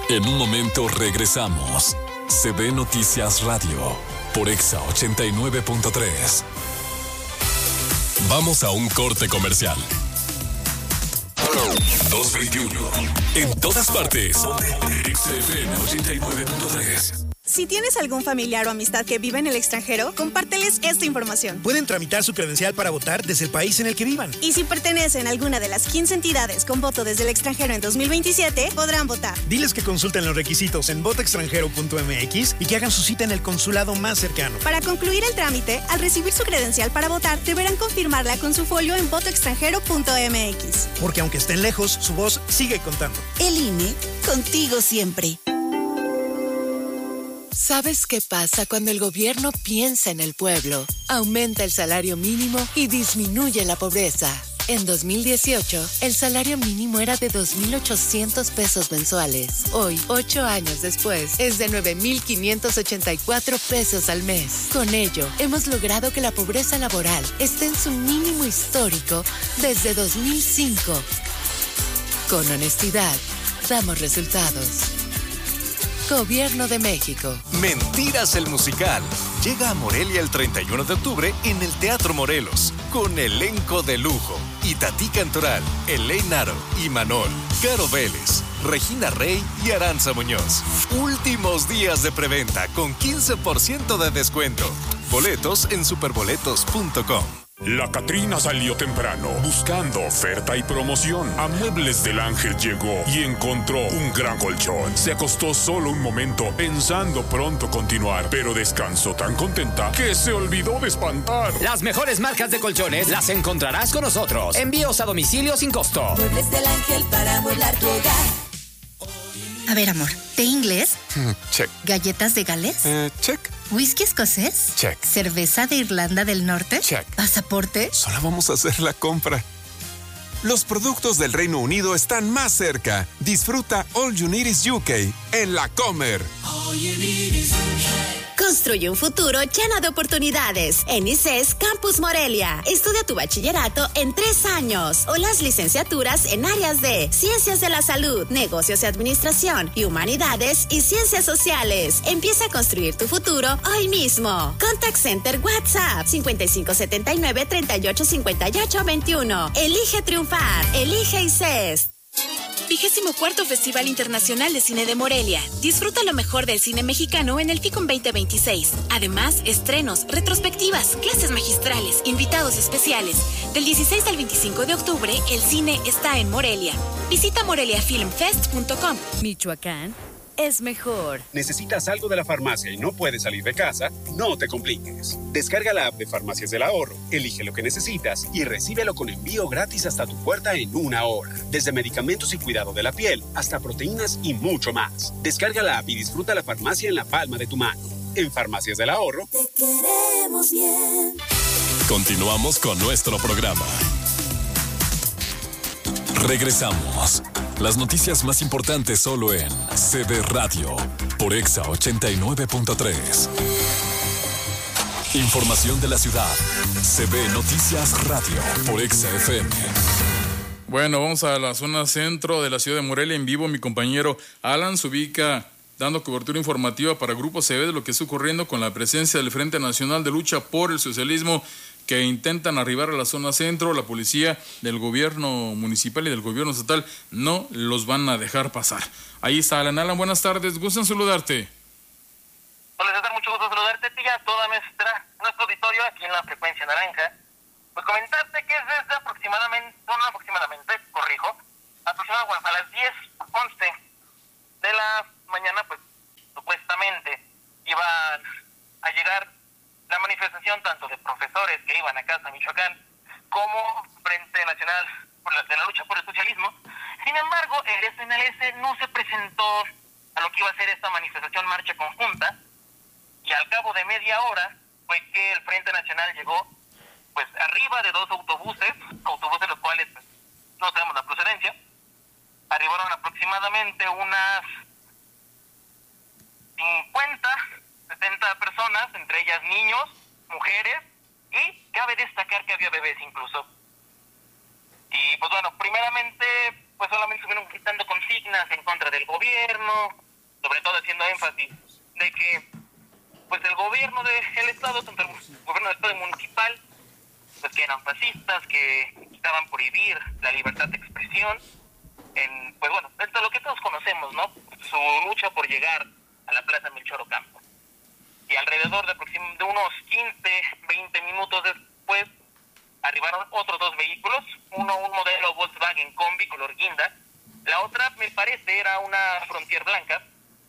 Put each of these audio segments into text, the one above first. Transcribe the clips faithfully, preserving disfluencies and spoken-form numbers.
En un momento regresamos. C B Noticias Radio por Exa ochenta y nueve punto tres. Vamos a un corte comercial. dos veintiuno. En todas partes. Exa F M ochenta y nueve punto tres. Si tienes algún familiar o amistad que vive en el extranjero, compárteles esta información. Pueden tramitar su credencial para votar desde el país en el que vivan. Y si pertenecen a alguna de las quince entidades con voto desde el extranjero en dos mil veintisiete, podrán votar. Diles que consulten los requisitos en voto extranjero punto m x y que hagan su cita en el consulado más cercano. Para concluir el trámite, al recibir su credencial para votar, deberán confirmarla con su folio en voto extranjero punto m x. Porque aunque estén lejos, su voz sigue contando. El I N E, contigo siempre. ¿Sabes qué pasa cuando el gobierno piensa en el pueblo? Aumenta el salario mínimo y disminuye la pobreza. En dos mil dieciocho, el salario mínimo era de dos mil ochocientos pesos mensuales. Hoy, ocho años después, es de nueve mil quinientos ochenta y cuatro pesos al mes. Con ello, hemos logrado que la pobreza laboral esté en su mínimo histórico desde dos mil cinco. Con honestidad, damos resultados. Gobierno de México. Mentiras el musical. Llega a Morelia el treinta y uno de octubre en el Teatro Morelos, con elenco de lujo. Itatí Cantoral, Elaine Aro y Manol, Caro Vélez, Regina Rey y Aranza Muñoz. Últimos días de preventa con quince por ciento de descuento. Boletos en superboletos punto com. La Catrina salió temprano, buscando oferta y promoción. A Muebles del Ángel llegó y encontró un gran colchón. Se acostó solo un momento, pensando pronto continuar, pero descansó tan contenta que se olvidó de espantar. Las mejores marcas de colchones las encontrarás con nosotros. Envíos a domicilio sin costo. Muebles del Ángel para amueblar tu hogar. A ver, amor, ¿té inglés? Mm, check. ¿Galletas de Gales? Eh, check. ¿Whisky escocés? Check. ¿Cerveza de Irlanda del Norte? Check. ¿Pasaporte? Solo vamos a hacer la compra. Los productos del Reino Unido están más cerca. Disfruta All You Need Is U K en La Comer. All you need is U K. Construye un futuro lleno de oportunidades. En I C E S Campus Morelia. Estudia tu bachillerato en tres años o las licenciaturas en áreas de Ciencias de la Salud, Negocios y Administración y Humanidades y Ciencias Sociales. Empieza a construir tu futuro hoy mismo. Contact Center WhatsApp cincuenta y cinco setenta y nueve treinta y ocho cincuenta y ocho veintiuno. Elige triunfar. Elige I C E S. Vigésimo cuarto Festival Internacional de Cine de Morelia. Disfruta lo mejor del cine mexicano en el FICOM veinte veintiséis. Además, estrenos, retrospectivas, clases magistrales, invitados especiales. Del dieciséis al veinticinco de octubre, el cine está en Morelia. Visita morelia film fest punto com. Michoacán es mejor. ¿Necesitas algo de la farmacia y no puedes salir de casa? No te compliques. Descarga la app de Farmacias del Ahorro, elige lo que necesitas y recíbelo con envío gratis hasta tu puerta en una hora. Desde medicamentos y cuidado de la piel hasta proteínas y mucho más. Descarga la app y disfruta la farmacia en la palma de tu mano. En Farmacias del Ahorro, te queremos bien. Continuamos con nuestro programa. Regresamos. Las noticias más importantes solo en C B Radio por Exa ochenta y nueve punto tres. Información de la ciudad. C B Noticias Radio por Exa F M. Bueno, vamos a la zona centro de la ciudad de Morelia. En vivo, mi compañero Alan se ubica dando cobertura informativa para Grupo C B de lo que está ocurriendo con la presencia del Frente Nacional de Lucha por el Socialismo, que intentan arribar a la zona centro. La policía del gobierno municipal y del gobierno estatal no los van a dejar pasar. Ahí está Alan. Alan, buenas tardes, gustan saludarte. Hola César, mucho gusto saludarte a ti y a toda nuestra, nuestro auditorio aquí en la frecuencia naranja. Pues comentarte que es desde aproximadamente, no, no aproximadamente, corrijo, aproximadamente a las diez once de la mañana, pues supuestamente iban a llegar la manifestación tanto de profesores que iban a casa a Michoacán como Frente Nacional por la, de la Lucha por el Socialismo. Sin embargo, el S N L S no se presentó a lo que iba a ser esta manifestación marcha conjunta y al cabo de media hora fue que el Frente Nacional llegó pues arriba de dos autobuses, autobuses los cuales pues, no sabemos la procedencia. Arribaron aproximadamente unas cincuenta setenta personas, entre ellas niños, mujeres, y cabe destacar que había bebés incluso. Y pues bueno, primeramente pues solamente estuvieron gritando consignas en contra del gobierno, sobre todo haciendo énfasis de que pues el gobierno del estado, tanto el gobierno del estado y municipal, pues que eran fascistas, que estaban por prohibir la libertad de expresión, en, pues bueno, esto es lo que todos conocemos, ¿no? Su lucha por llegar a la Plaza Melchor Ocampo. Y alrededor de, aproxim- de unos quince, veinte minutos después, arribaron otros dos vehículos, uno un modelo Volkswagen Combi color guinda, la otra me parece era una Frontier blanca.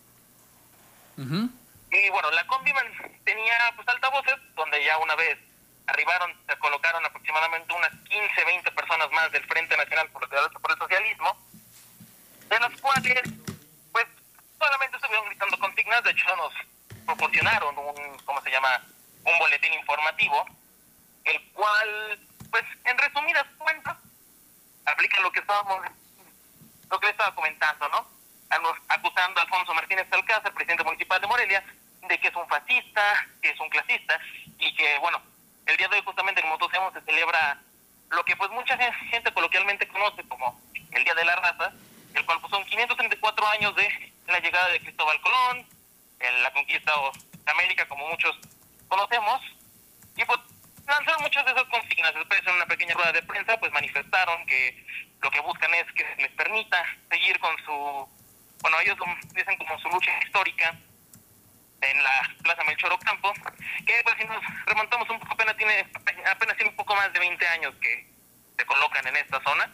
Uh-huh. Y bueno, la Combi tenía pues altavoces, donde ya una vez arribaron, se colocaron aproximadamente unas quince, veinte personas más del Frente Nacional por el, por el Socialismo, de las cuales pues solamente estuvieron gritando consignas. De hecho nos proporcionaron un, ¿cómo se llama?, un boletín informativo, el cual, pues, en resumidas cuentas, aplica lo que estábamos, lo que le estaba comentando, ¿no? Acusando a Alfonso Martínez Alcázar, presidente municipal de Morelia, de que es un fascista, que es un clasista, y que, bueno, el día de hoy justamente en Motocemos se celebra lo que pues mucha gente coloquialmente conoce como el Día de la Raza, el cual pues son quinientos treinta y cuatro años de la llegada de Cristóbal Colón, en la conquista de América, como muchos conocemos, y pues lanzaron muchas de esas consignas. Después, en una pequeña rueda de prensa, pues manifestaron que lo que buscan es que les permita seguir con su, bueno, ellos lo dicen como su lucha histórica en la Plaza Melchor Ocampo, que pues si nos remontamos un poco, apenas tiene, apenas tiene un poco más de veinte años que se colocan en esta zona.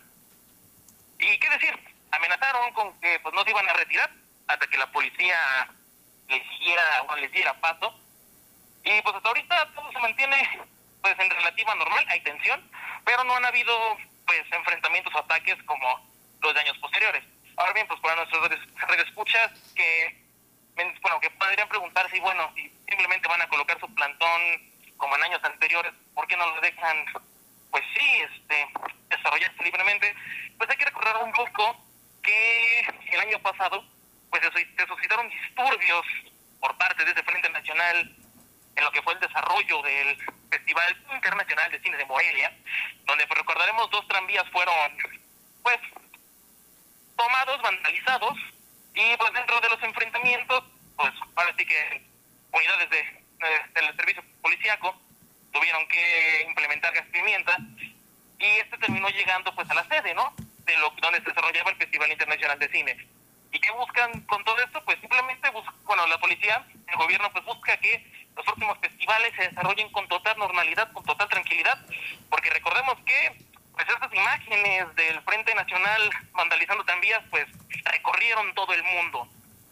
Y qué decir, amenazaron con que pues no se iban a retirar hasta que la policía les diera, o les diera paso. Y pues hasta ahorita todo se mantiene pues en relativa normal, hay tensión, pero no han habido pues enfrentamientos o ataques como los de años posteriores. Ahora bien, pues para nuestros radioescuchas que bueno, que podrían preguntarse, y bueno, si simplemente van a colocar su plantón como en años anteriores, ¿por qué no lo dejan, pues sí, este, desarrollarse libremente? Pues hay que recordar un poco que el año pasado, pues se suscitaron disturbios por parte de ese Frente Nacional en lo que fue el desarrollo del Festival Internacional de Cine de Morelia, donde pues recordaremos dos tranvías fueron, pues, tomados, vandalizados, y pues dentro de los enfrentamientos, pues ahora sí que unidades de, de, del servicio policíaco tuvieron que implementar gas pimienta, y este terminó llegando pues a la sede, ¿no?, de lo donde se desarrollaba el Festival Internacional de Cine. ¿Y qué buscan con todo esto? Pues simplemente, bus- bueno, la policía, el gobierno pues busca que los próximos festivales se desarrollen con total normalidad, con total tranquilidad, porque recordemos que pues estas imágenes del Frente Nacional vandalizando tranvías pues recorrieron todo el mundo.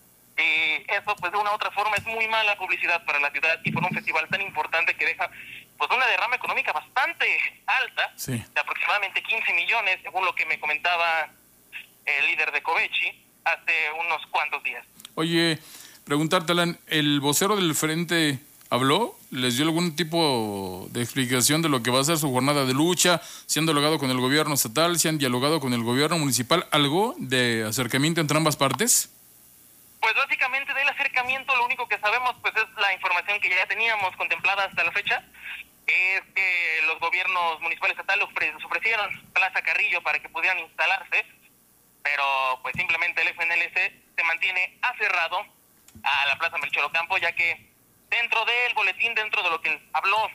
Y eso pues de una u otra forma es muy mala publicidad para la ciudad y por un festival tan importante que deja pues una derrama económica bastante alta, sí, de aproximadamente quince millones, según lo que me comentaba el líder de Covechi hace unos cuantos días. Oye, preguntarte, Alan, ¿el vocero del Frente habló? ¿Les dio algún tipo de explicación de lo que va a ser su jornada de lucha? ¿Se han dialogado con el gobierno estatal? ¿Se han dialogado con el gobierno municipal? ¿Algo de acercamiento entre ambas partes? Pues básicamente del acercamiento lo único que sabemos pues es la información que ya teníamos contemplada hasta la fecha, es que los gobiernos municipales estatales ofre- ofrecieron Plaza Carrillo para que pudieran instalarse, pero pues simplemente el F N L C se mantiene aferrado a la Plaza Melchor Ocampo, ya que dentro del boletín, dentro de lo que habló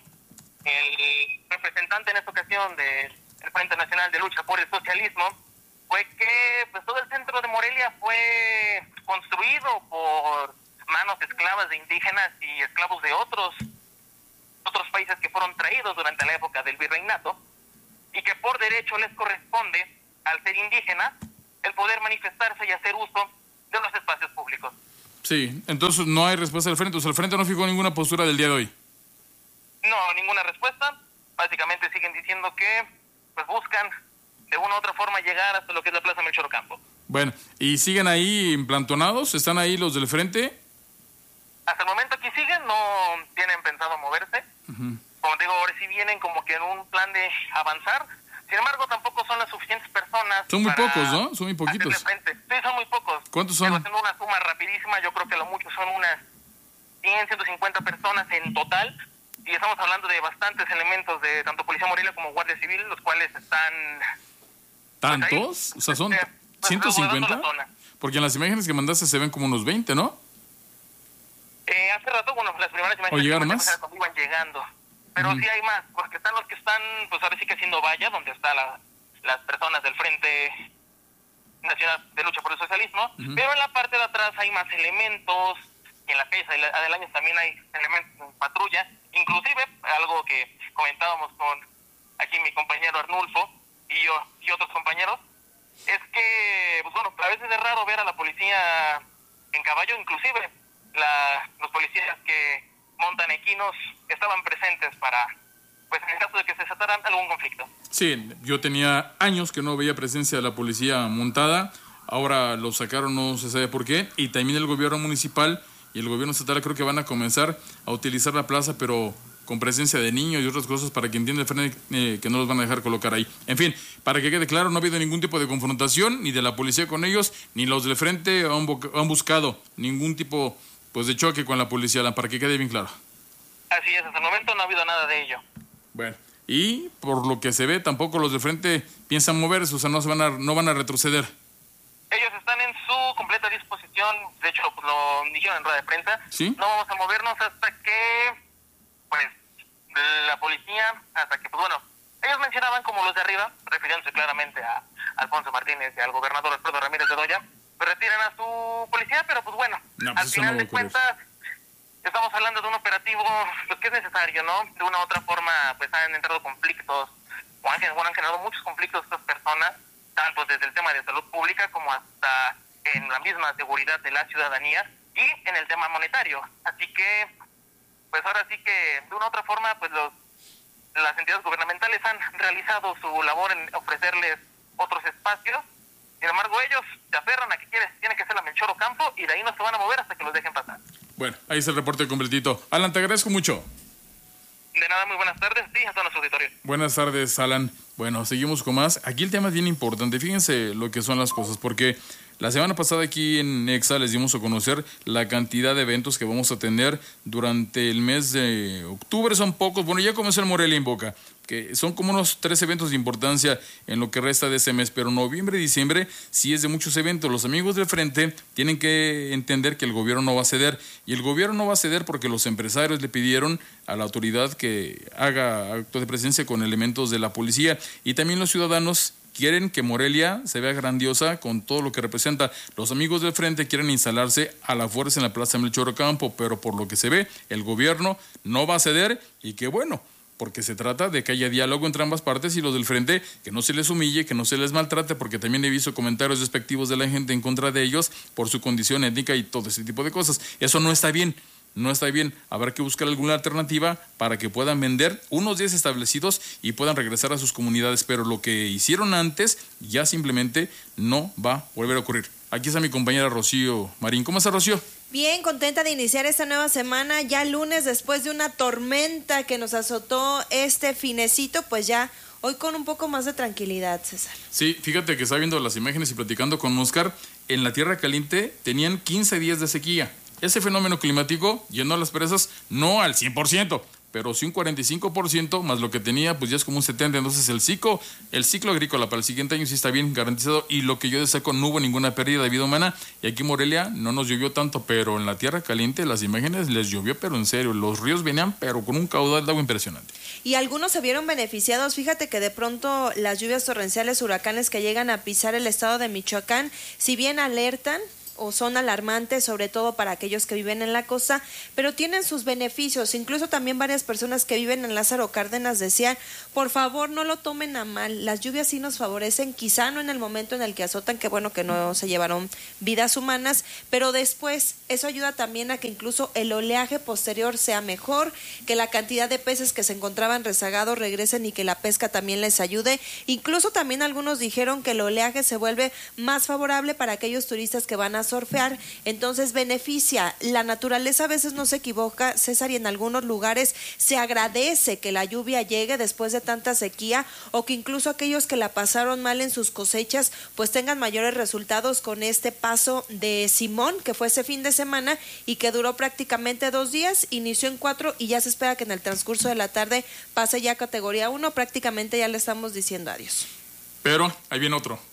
el representante en esta ocasión del Frente Nacional de Lucha por el Socialismo, fue que pues todo el centro de Morelia fue construido por manos esclavas de indígenas y esclavos de otros otros países que fueron traídos durante la época del virreinato, y que por derecho les corresponde, al ser indígenas, el poder manifestarse y hacer uso de los espacios públicos. Sí, entonces no hay respuesta del Frente. O sea, el Frente no fijó ninguna postura del día de hoy. No, ninguna respuesta. Básicamente siguen diciendo que pues buscan de una u otra forma llegar hasta lo que es la Plaza Melchor Ocampo. Bueno, ¿y siguen ahí implantonados? ¿Están ahí los del Frente? Hasta el momento aquí siguen, no tienen pensado moverse. Uh-huh. Como te digo, ahora sí vienen como que en un plan de avanzar. Sin embargo, tampoco son las suficientes personas. Son muy para pocos, ¿no? Son muy poquitos. hacerle frente. Sí, son muy pocos. ¿Cuántos son? Pero haciendo una suma rapidísima, yo creo que lo mucho son unas cien, ciento cincuenta personas en total. Y estamos hablando de bastantes elementos de tanto Policía Morelia como Guardia Civil, los cuales están... ¿Tantos? Pues o sea, son eh, ¿ciento cincuenta? Porque en las imágenes que mandaste se ven como unos veinte, ¿no? Eh, hace rato, bueno, las primeras imágenes ¿O llegaron más? cuando iban llegando. Pero Ujú. sí hay más, porque están los que están, pues ahora sí que haciendo valla, donde están la, las personas del Frente Nacional de Lucha por el Socialismo, Ujú. pero en la parte de atrás hay más elementos, y en la calle Adelaños también hay elementos en patrulla, inclusive algo que comentábamos con aquí mi compañero Arnulfo y yo y otros compañeros, es que, pues bueno, a veces es raro ver a la policía en caballo, inclusive la, los policías que montan equinos estaban presentes para, pues en el caso de que se desatara algún conflicto. Sí, yo tenía años que no veía presencia de la policía montada, ahora lo sacaron, no se sabe por qué, y también el gobierno municipal y el gobierno estatal creo que van a comenzar a utilizar la plaza, pero con presencia de niños y otras cosas para que entienda el frente eh, que no los van a dejar colocar ahí. En fin, para que quede claro, no ha habido ningún tipo de confrontación, ni de la policía con ellos, ni los del frente han, bu- han buscado ningún tipo pues de choque con la policía, para que quede bien claro. Así es, hasta el momento no ha habido nada de ello. Bueno, y por lo que se ve, tampoco los del frente piensan moverse, o sea, no, se van a, no van a retroceder. Ellos están en su completa disposición, de hecho, pues lo dijeron en rueda de prensa. ¿Sí? No vamos a movernos hasta que, pues, la policía, hasta que, pues bueno, ellos mencionaban como los de arriba, refiriéndose claramente a Alfonso Martínez y al gobernador Alfredo Ramírez Bedoya, pues retiran a su policía, pero pues bueno, No, pues al eso final no va a de ocurrir. cuentas, estamos hablando de un operativo pues, que es necesario, ¿no? De una u otra forma, pues han entrado conflictos, o han, bueno, han generado muchos conflictos estas personas, tanto desde el tema de salud pública como hasta en la misma seguridad de la ciudadanía y en el tema monetario. Así que, pues ahora sí que de una u otra forma, pues los, las entidades gubernamentales han realizado su labor en ofrecerles otros espacios. Sin embargo, ellos se aferran a que quiere, tiene que ser la Melchor Ocampo y de ahí no se van a mover hasta que los dejen pasar. Bueno, ahí está el reporte completito. Alan, te agradezco mucho. De nada, muy buenas tardes, sí, a todos los auditorios. Buenas tardes, Alan. Bueno, seguimos con más. Aquí el tema es bien importante. Fíjense lo que son las cosas, porque la semana pasada aquí en Exa les dimos a conocer la cantidad de eventos que vamos a tener durante el mes de octubre. Son pocos. Bueno, ya comenzó el Morelia en Boca, que son como unos tres eventos de importancia en lo que resta de ese mes, pero noviembre y diciembre sí es de muchos eventos. Los amigos del frente tienen que entender que el gobierno no va a ceder, y el gobierno no va a ceder porque los empresarios le pidieron a la autoridad que haga acto de presencia con elementos de la policía, y también los ciudadanos quieren que Morelia se vea grandiosa con todo lo que representa. Los amigos del frente quieren instalarse a la fuerza en la Plaza Melchor Ocampo, pero por lo que se ve, el gobierno no va a ceder, y que bueno, porque se trata de que haya diálogo entre ambas partes, y los del frente que no se les humille, que no se les maltrate, porque también he visto comentarios despectivos de la gente en contra de ellos por su condición étnica y todo ese tipo de cosas. Eso no está bien, no está bien. Habrá que buscar alguna alternativa para que puedan vender unos días establecidos y puedan regresar a sus comunidades, pero lo que hicieron antes ya simplemente no va a volver a ocurrir. Aquí está mi compañera Rocío Marín. ¿Cómo está, Rocío? Bien, contenta de iniciar esta nueva semana, ya lunes, después de una tormenta que nos azotó este finecito, pues ya hoy con un poco más de tranquilidad, César. Sí, fíjate que estaba viendo las imágenes y platicando con Oscar. En la Tierra Caliente tenían quince días de sequía. Ese fenómeno climático llenó a las presas no al cien por ciento, pero sí un cuarenta y cinco por ciento, más lo que tenía, pues ya es como un setenta por ciento. Entonces el ciclo, el ciclo agrícola para el siguiente año sí está bien garantizado, y lo que yo destaco, no hubo ninguna pérdida de vida humana, y aquí en Morelia no nos llovió tanto, pero en la Tierra Caliente las imágenes les llovió, pero en serio, los ríos venían, pero con un caudal de agua impresionante. Y algunos se vieron beneficiados. Fíjate que de pronto las lluvias torrenciales, huracanes que llegan a pisar el estado de Michoacán, si bien alertan o son alarmantes, sobre todo para aquellos que viven en la costa, pero tienen sus beneficios. Incluso también varias personas que viven en Lázaro Cárdenas decían, por favor no lo tomen a mal, las lluvias sí nos favorecen, quizá no en el momento en el que azotan, que bueno que no se llevaron vidas humanas, pero después eso ayuda también a que incluso el oleaje posterior sea mejor, que la cantidad de peces que se encontraban rezagados regresen y que la pesca también les ayude. Incluso también algunos dijeron que el oleaje se vuelve más favorable para aquellos turistas que van a surfear, entonces beneficia. La naturaleza a veces no se equivoca, César, y en algunos lugares se agradece que la lluvia llegue después de tanta sequía, o que incluso aquellos que la pasaron mal en sus cosechas pues tengan mayores resultados con este paso de Simón, que fue ese fin de semana y que duró prácticamente dos días, inició en cuatro y ya se espera que en el transcurso de la tarde pase ya a categoría uno, prácticamente ya le estamos diciendo adiós. Pero ahí viene otro.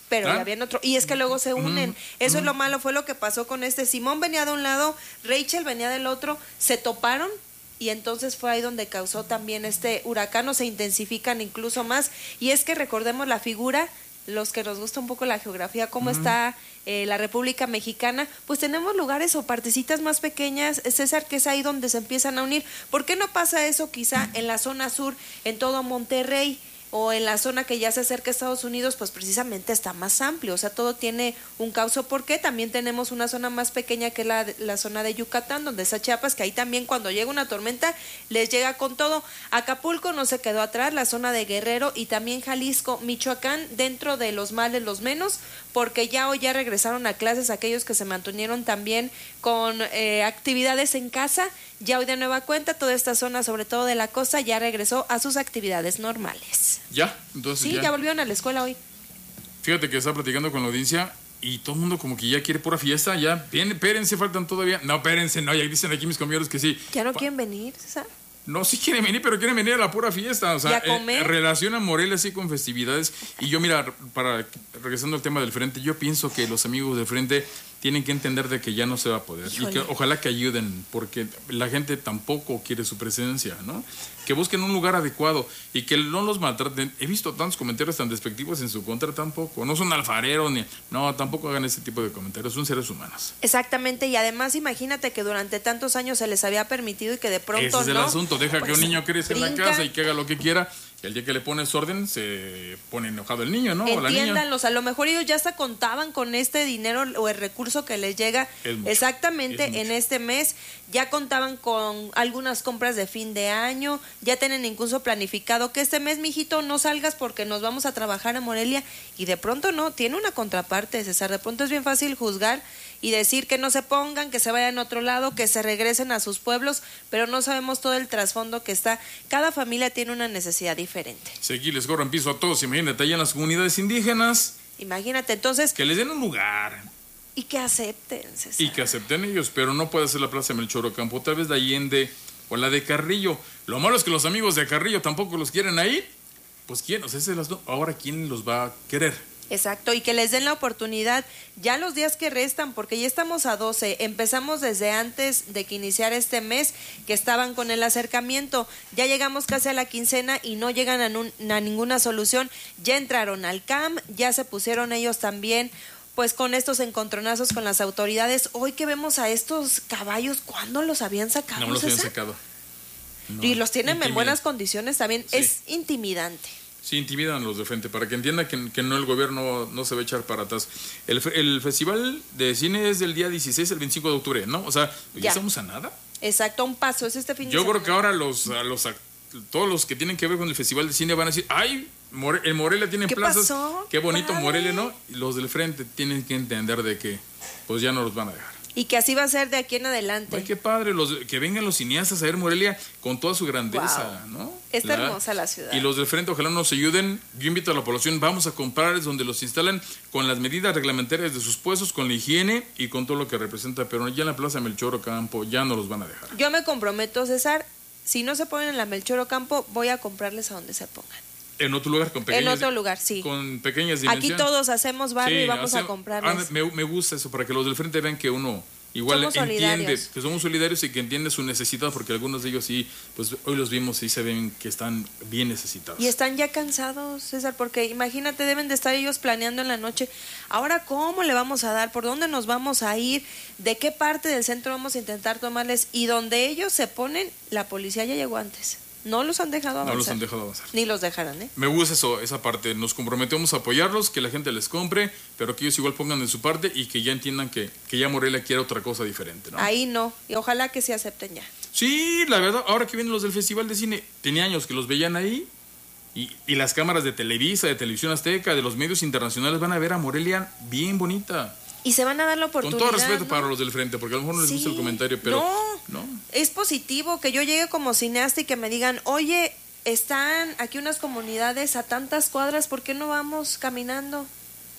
pero ¿Ah? ya habían otro. Y es que luego se unen. Mm, Eso mm. es lo malo, fue lo que pasó con este. Simón venía de un lado, Rachel venía del otro, se toparon y entonces fue ahí donde causó también este huracán, o se intensifican incluso más. Y es que recordemos la figura, los que nos gusta un poco la geografía, cómo Ujú. está eh, la República Mexicana, pues tenemos lugares o partecitas más pequeñas, César, que es ahí donde se empiezan a unir. ¿Por qué no pasa eso quizá en la zona sur, en todo Monterrey, o en la zona que ya se acerca a Estados Unidos? Pues precisamente está más amplio, o sea, todo tiene un cauce. ¿Por qué? También tenemos una zona más pequeña que la, la zona de Yucatán, donde está Chiapas, que ahí también cuando llega una tormenta les llega con todo. Acapulco no se quedó atrás, la zona de Guerrero y también Jalisco, Michoacán, dentro de los males los menos, porque ya hoy ya regresaron a clases aquellos que se mantuvieron también con eh, actividades en casa. Ya hoy de nueva cuenta toda esta zona, sobre todo de la costa, ya regresó a sus actividades normales. Ya, entonces Sí, ya. ya volvieron a la escuela hoy. Fíjate que estaba platicando con la audiencia y todo el mundo como que ya quiere pura fiesta, ya, bien, espérense, faltan todavía. No, espérense, no, ya dicen aquí mis compañeros que sí. ¿Ya no quieren venir, César? No, sí quieren venir, pero quieren venir a la pura fiesta. O sea, ¿Y a comer? eh, relacionan Morelia así con festividades. Y yo, mira, para regresando al tema del frente, yo pienso que los amigos del frente tienen que entender de que ya no se va a poder. Híjole. Y que ojalá que ayuden, porque la gente tampoco quiere su presencia, ¿no? Que busquen un lugar adecuado y que no los maltraten. He visto tantos comentarios tan despectivos en su contra, tampoco. No son alfareros, ni... No, tampoco hagan ese tipo de comentarios, son seres humanos. Exactamente, y además imagínate que durante tantos años se les había permitido y que de pronto Ese es el no. asunto, deja que pues, un niño crezca en la brinca. casa y que haga lo que quiera. Y el día que le pones orden, se pone enojado el niño, ¿no? O la niña. Entiéndanlos, a lo mejor ellos ya hasta contaban con este dinero o el recurso que les llega Es mucho, exactamente es mucho. en este mes, ya contaban con algunas compras de fin de año, ya tienen incluso planificado que este mes, mijito, no salgas porque nos vamos a trabajar a Morelia, y de pronto no, tiene una contraparte, César, de pronto es bien fácil juzgar y decir que no se pongan, que se vayan a otro lado, que se regresen a sus pueblos, pero no sabemos todo el trasfondo que está. Cada familia tiene una necesidad diferente. Si aquí les corran piso a todos, imagínate, allá en las comunidades indígenas, Imagínate, entonces, que les den un lugar y que acepten, César. y que acepten ellos, pero no puede ser la Plaza Melchor Ocampo, tal vez de Allende o la de Carrillo. Lo malo es que los amigos de Carrillo tampoco los quieren ahí. Pues quién, o sea, ese las do- ahora quién los va a querer. Exacto, y que les den la oportunidad ya los días que restan, porque ya estamos a doce, empezamos desde antes de que iniciara este mes, que estaban con el acercamiento, ya llegamos casi a la quincena y no llegan a, nun- a ninguna solución, ya entraron al C A M, ya se pusieron ellos también pues con estos encontronazos con las autoridades. Hoy que vemos a estos caballos, ¿cuándo los habían sacado? No me los habían César? sacado. No, Y los tienen en intimidan. buenas condiciones también, Sí. es intimidante. Sí, intimidan los de frente, para que entiendan que, que no, el gobierno no se va a echar para atrás. El, fe- el festival de cine es del día dieciséis al veinticinco de octubre, ¿no? O sea, ¿ya, Ya. estamos a nada? Exacto, un paso, es este fin de Yo semana. creo que ahora los, a los act- todos los que tienen que ver con el festival de cine van a decir, ay, More- en Morelia tienen ¿Qué plazas, pasó? qué bonito Padre. Morelia, ¿no? Y los del frente tienen que entender de que pues ya no los van a dejar. Y que así va a ser de aquí en adelante. Ay, qué padre, los, que vengan los cineastas a ver Morelia con toda su grandeza, ¿no? Está La- hermosa la ciudad. Y los del frente ojalá nos ayuden. Yo invito a la población, vamos a comprar donde los instalan con las medidas reglamentarias de sus puestos, con la higiene y con todo lo que representa. Pero ya en la Plaza Melchor Ocampo ya no los van a dejar. Yo me comprometo, César, si no se ponen en la Melchor Ocampo, voy a comprarles a donde se pongan. En otro lugar con pequeñas, En otro lugar, sí. con pequeñas Aquí dimensiones. todos hacemos barrio Sí, y vamos hace- a comprarles. ah, me, me gusta eso, para que los del frente vean que uno igual Somos entiende, solidarios. que somos solidarios y que entiende su necesidad, porque algunos de ellos sí, pues hoy los vimos y se ven que están bien necesitados. Y están ya cansados, César, porque imagínate, deben de estar ellos planeando en la noche. Ahora, ¿cómo le vamos a dar? ¿Por dónde nos vamos a ir? ¿De qué parte del centro vamos a intentar tomarles? Y donde ellos se ponen, la policía ya llegó antes. No los han dejado avanzar. No los han dejado avanzar. Ni los dejarán, ¿eh? Me gusta eso, esa parte. Nos comprometemos a apoyarlos, que la gente les compre, pero que ellos igual pongan de su parte y que ya entiendan que, que ya Morelia quiere otra cosa diferente, ¿no? Ahí no. Y ojalá que se acepten ya. Sí, la verdad, ahora que vienen los del Festival de Cine, tenía años que los veían ahí y, y las cámaras de Televisa, de Televisión Azteca, de los medios internacionales van a ver a Morelia bien bonita. Y se van a dar la Con oportunidad. todo respeto ¿no? para los del frente, porque a lo mejor no les Sí, gusta el comentario, pero no. no. Es positivo que yo llegue como cineasta y que me digan, oye, están aquí unas comunidades a tantas cuadras, ¿por qué no vamos caminando?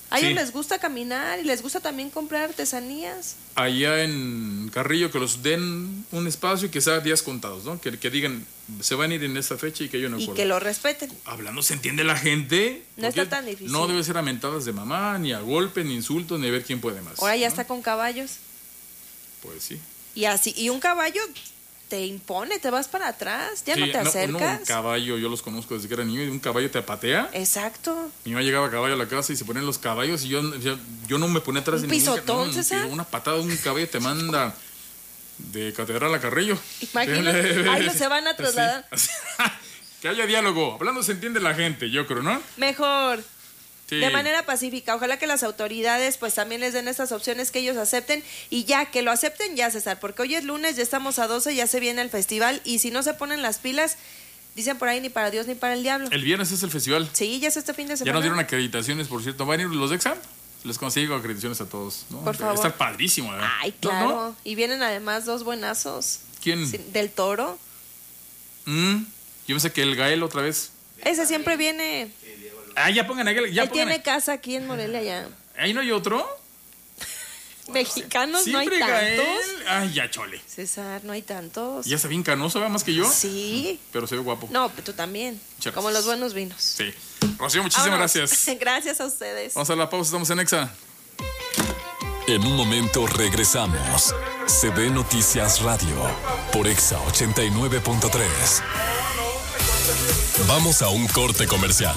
A ellos Sí. les gusta caminar y les gusta también comprar artesanías. Allá en Carrillo, que los den un espacio y que sea días contados, ¿no? Que, que digan, se van a ir en esta fecha y que yo no Y puedo. que lo respeten. Hablando, ¿se entiende la gente? No Porque está tan difícil. No debe ser a mentadas de mamá, ni a golpes, ni insultos, ni a ver quién puede más. Ahora ya ¿no? está con caballos. Pues sí. Y así, y un caballo te impone, te vas para atrás, ya Sí, no te No, acercas. un caballo, yo los conozco desde que era niño, y un caballo te patea. Exacto. Mi mamá llegaba a caballo a la casa y se ponían los caballos y yo, yo, yo no me ponía atrás ¿Un de ningún ca- pisotón, no, César? Una patada de un caballo te manda de Catedral a Carrillo. Imagínate, ahí los se van a trasladar. Sí. Que haya diálogo. Hablando se entiende la gente, yo creo, ¿no? Mejor. Sí. De manera pacífica. Ojalá que las autoridades pues también les den estas opciones que ellos acepten y ya, que lo acepten ya, César, porque hoy es lunes, ya estamos a doce, ya se viene el festival y si no se ponen las pilas, dicen por ahí ni para Dios ni para el diablo. El viernes es el festival. Sí, ya es este fin de Ya semana. nos dieron acreditaciones, por cierto. ¿Van a ir los de Exam? Les consigo acreditaciones a todos, ¿no? Por favor. Está padrísimo, ¿verdad? Ay, ¿No, claro. no? Y vienen además dos buenazos. ¿Quién? Sí, del Toro. Mm, yo pensé que el Gael otra vez. Ese siempre viene. Ah, ya pongan a Gael. Ya Él pongan tiene casa aquí en Morelia ya. a- ¿Ahí no hay otro? Mexicanos no hay Siempre Gael. tantos. Ay, ya chole. César, no hay tantos. Ya está bien canoso, ¿verdad? Más que yo. Sí. Pero se ve guapo. No, tú también. Muchas Como gracias. los buenos vinos. Sí. Rocío, muchísimas Vámonos. gracias. Gracias a ustedes. Vamos a la pausa, estamos en Exa. En un momento regresamos. C B Noticias Radio por Exa ochenta y nueve punto tres. Vamos a un corte comercial.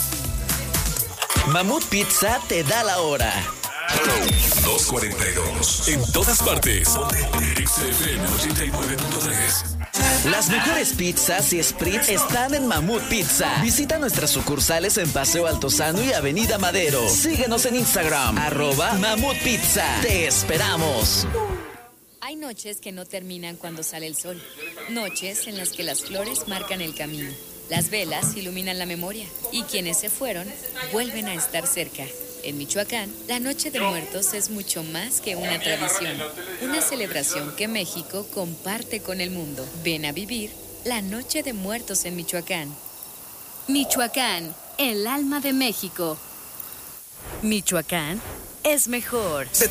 Mamut Pizza te da la hora. dos cuarenta y dos. En todas partes. Exa F M ochenta y nueve punto tres. Las mejores pizzas y spritz están en Mamut Pizza. Visita nuestras sucursales en Paseo Altozano y Avenida Madero. Síguenos en Instagram, arroba Mamut Pizza. Te esperamos. Hay noches que no terminan cuando sale el sol. Noches en las que las flores marcan el camino. Las velas iluminan la memoria. Y quienes se fueron, vuelven a estar cerca. En Michoacán, la Noche de Muertos es mucho más que una tradición. Una celebración que México comparte con el mundo. Ven a vivir la Noche de Muertos en Michoacán. Michoacán, el alma de México. Michoacán es mejor.